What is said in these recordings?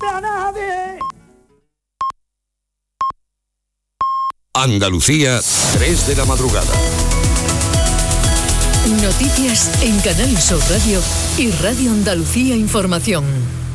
a nadie. Andalucía, 3 de la madrugada. Noticias en Canal Sur Radio y Radio Andalucía Información.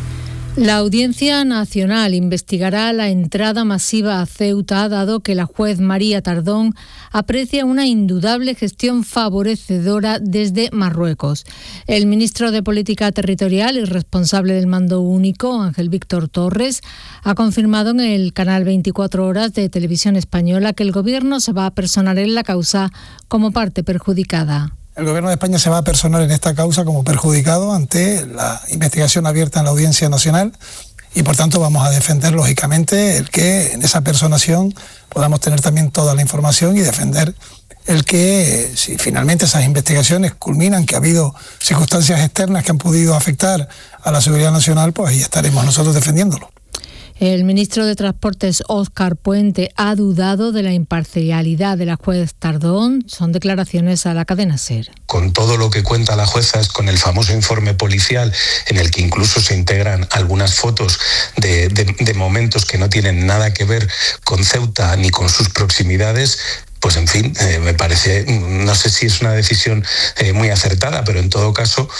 La Audiencia Nacional investigará la entrada masiva a Ceuta, dado que la juez María Tardón aprecia una indudable gestión favorecedora desde Marruecos. El ministro de Política Territorial y responsable del Mando Único, Ángel Víctor Torres, ha confirmado en el canal 24 Horas de Televisión Española que el Gobierno se va a personar en la causa como parte perjudicada. El Gobierno de España se va a personar en esta causa como perjudicado ante la investigación abierta en la Audiencia Nacional y por tanto vamos a defender lógicamente el que en esa personación podamos tener también toda la información y defender el que si finalmente esas investigaciones culminan, que ha habido circunstancias externas que han podido afectar a la seguridad nacional, pues ahí estaremos nosotros defendiéndolo. El ministro de Transportes, Óscar Puente, ha dudado de la imparcialidad de la juez Tardón. Son declaraciones a la cadena SER. Con todo lo que cuenta la jueza, con el famoso informe policial, en el que incluso se integran algunas fotos de momentos que no tienen nada que ver con Ceuta ni con sus proximidades, pues en fin, me parece, no sé si es una decisión muy acertada, pero en todo caso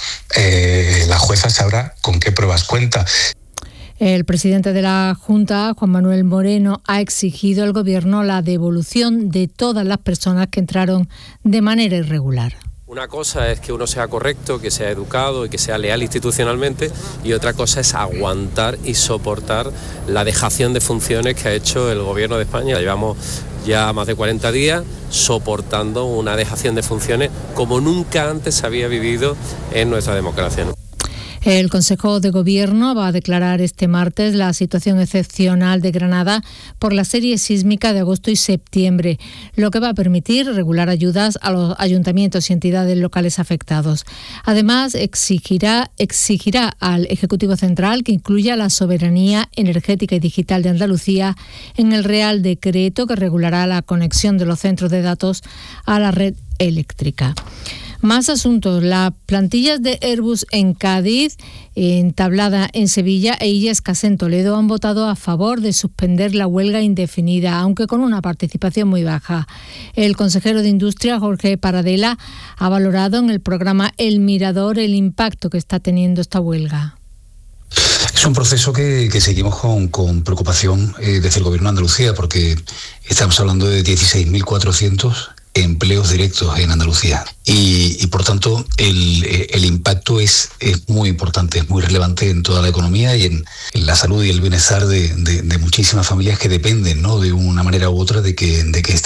la jueza sabrá con qué pruebas cuenta. El presidente de la Junta, Juan Manuel Moreno, ha exigido al Gobierno la devolución de todas las personas que entraron de manera irregular. Una cosa es que uno sea correcto, que sea educado y que sea leal institucionalmente, y otra cosa es aguantar y soportar la dejación de funciones que ha hecho el Gobierno de España. Llevamos ya más de 40 días soportando una dejación de funciones como nunca antes se había vivido en nuestra democracia, ¿no? El Consejo de Gobierno va a declarar este martes la situación excepcional de Granada por la serie sísmica de agosto y septiembre, lo que va a permitir regular ayudas a los ayuntamientos y entidades locales afectados. Además, exigirá al Ejecutivo Central que incluya la soberanía energética y digital de Andalucía en el Real Decreto que regulará la conexión de los centros de datos a la red eléctrica. Más asuntos. Las plantillas de Airbus en Cádiz, Tablada en Sevilla e Illescas en Toledo han votado a favor de suspender la huelga indefinida, aunque con una participación muy baja. El consejero de Industria, Jorge Paradela, ha valorado en el programa El Mirador el impacto que está teniendo esta huelga. Es un proceso que seguimos con preocupación desde el Gobierno de Andalucía, porque estamos hablando de 16.400 empleos directos en Andalucía y por tanto el impacto es muy importante, es muy relevante en toda la economía y en la salud y el bienestar de muchísimas familias que dependen, ¿no?, de una manera u otra de que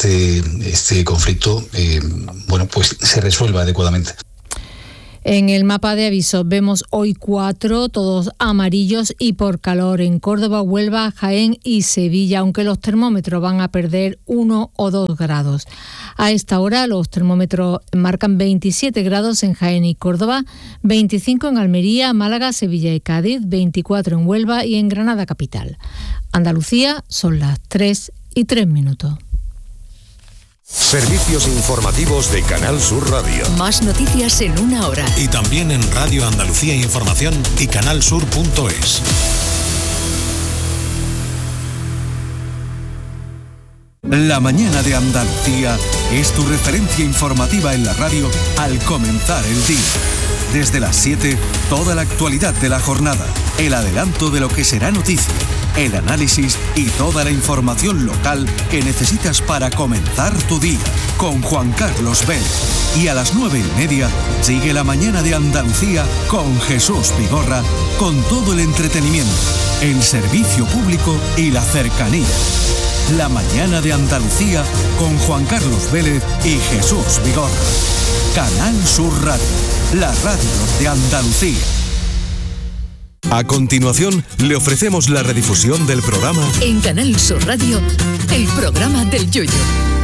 este conflicto pues se resuelva adecuadamente. En el mapa de avisos vemos hoy 4, todos amarillos y por calor en Córdoba, Huelva, Jaén y Sevilla, aunque los termómetros van a perder 1 o 2 grados. A esta hora los termómetros marcan 27 grados en Jaén y Córdoba, 25 en Almería, Málaga, Sevilla y Cádiz, 24 en Huelva y en Granada capital. Andalucía, son las 3:03. Servicios informativos de Canal Sur Radio. Más noticias en una hora. Y también en Radio Andalucía Información y canalsur.es. La mañana de Andalucía es tu referencia informativa en la radio al comenzar el día. Desde las 7, toda la actualidad de la jornada, el adelanto de lo que será noticia, el análisis y toda la información local que necesitas para comenzar tu día, con Juan Carlos Vélez. Y a las 9:30 sigue la mañana de Andalucía con Jesús Vigorra, con todo el entretenimiento, el servicio público y la cercanía. La mañana de Andalucía con Juan Carlos Vélez y Jesús Vigorra. Canal Sur Radio, la radio de Andalucía. A continuación, le ofrecemos la redifusión del programa En Canal Sur Radio, el programa del Yoyo.